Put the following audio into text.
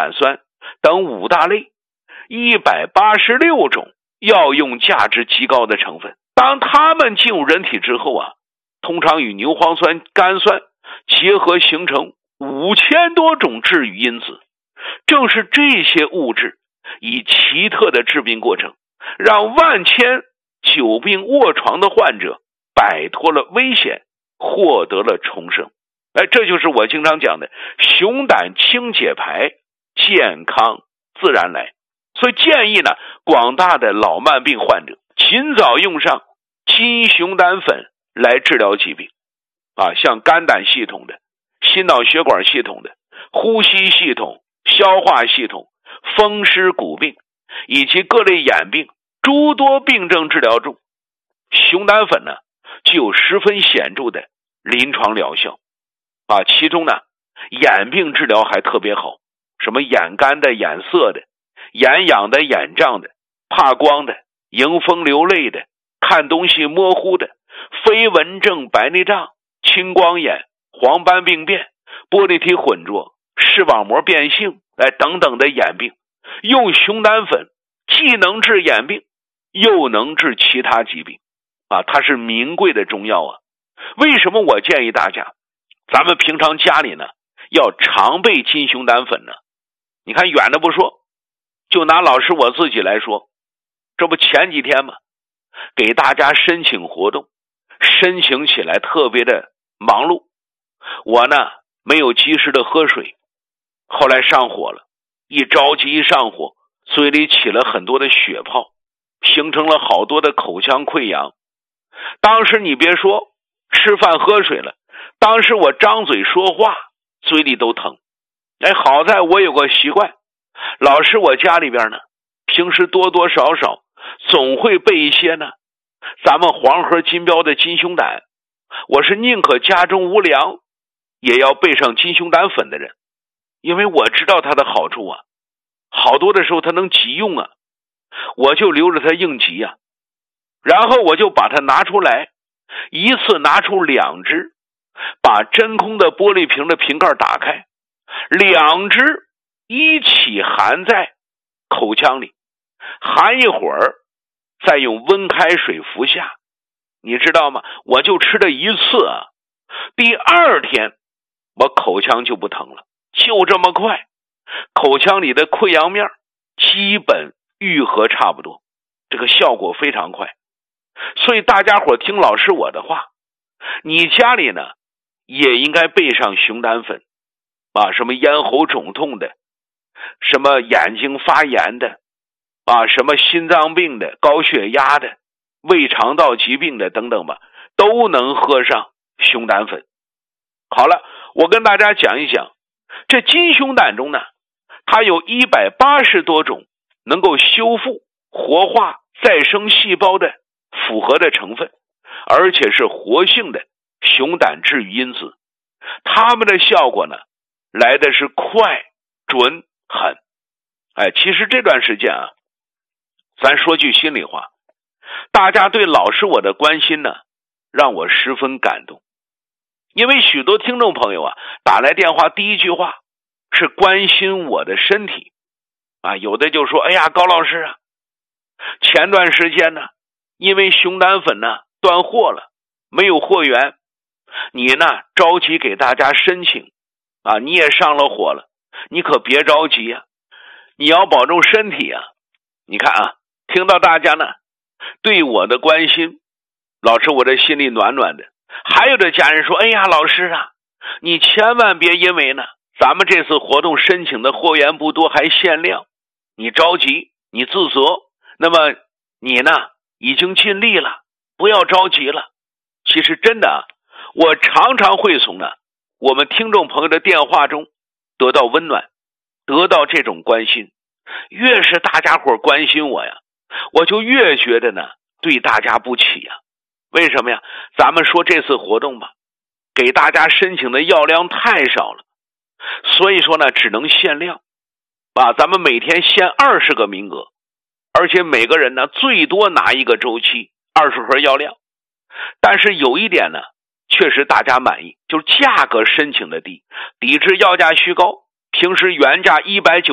胆酸等5大类186种药用价值极高的成分。当它们进入人体之后啊，通常与牛磺酸、甘酸结合形成5000多种治愈因子。正是这些物质以奇特的致病过程，让万千久病卧床的患者摆脱了危险，获得了重生。这就是我经常讲的熊胆清解牌，健康自然来。所以建议呢，广大的老慢病患者尽早用上金熊胆粉来治疗疾病像肝胆系统的、心脑血管系统的、呼吸系统、消化系统、风湿骨病以及各类眼病诸多病症治疗中，熊胆粉呢具有十分显著的临床疗效其中呢眼病治疗还特别好，什么眼干的、眼涩的、眼痒的、眼胀的、怕光的、迎风流泪的、看东西模糊的、飞蚊症、白内障、青光眼、黄斑病变、玻璃体混浊、视网膜变性等等的眼病，用熊胆粉既能治眼病又能治其他疾病它是名贵的中药为什么我建议大家咱们平常家里呢要常备金熊胆粉呢？你看远的不说，就拿老师我自己来说，这不前几天嘛，给大家申请活动，申请起来特别的忙碌，我呢没有及时的喝水，后来上火了，一着急一上火，嘴里起了很多的血泡，形成了好多的口腔溃疡。当时你别说吃饭喝水了，当时我张嘴说话嘴里都疼。好在我有个习惯，老师我家里边呢平时多多少少总会备一些呢咱们黄河金标的金熊胆，我是宁可家中无粮也要备上金熊胆粉的人，因为我知道它的好处好多的时候它能急用我就留着它应急然后我就把它拿出来，一次拿出2支，把真空的玻璃瓶的瓶盖打开，2支一起含在口腔里，含一会儿再用温开水服下。你知道吗？我就吃了一次第2天我口腔就不疼了，就这么快，口腔里的溃疡面基本愈合差不多，这个效果非常快。所以大家伙听老师我的话，你家里呢也应该备上熊胆粉什么咽喉肿痛的，什么眼睛发炎的什么心脏病的、高血压的、胃肠道疾病的等等吧，都能喝上熊胆粉。好了，我跟大家讲一讲这金熊胆中呢，它有180多种能够修复、活化、再生细胞的复合的成分，而且是活性的熊胆治愈因子，它们的效果呢来的是快、准、狠。其实这段时间咱说句心里话，大家对老师我的关心呢让我十分感动。因为许多听众朋友打来电话第一句话是关心我的身体有的就说哎呀高老师前段时间呢因为熊胆粉呢断货了，没有货源，你呢着急给大家申请你也上了火了，你可别着急你要保重身体你看听到大家呢对我的关心，老师我的心里暖暖的。还有的家人说哎呀老师你千万别因为呢咱们这次活动申请的货源不多还限量，你着急你自责，那么你呢已经尽力了，不要着急了。其实真的我常常会从我们听众朋友的电话中得到温暖，得到这种关心。越是大家伙关心我我就越觉得呢对大家不起为什么呀？咱们说这次活动吧，给大家申请的药量太少了，所以说呢只能限量咱们每天限20个名额，而且每个人呢最多拿一个周期20盒药量。但是有一点呢确实大家满意，就是价格申请的低，抵制药价虚高，平时原价190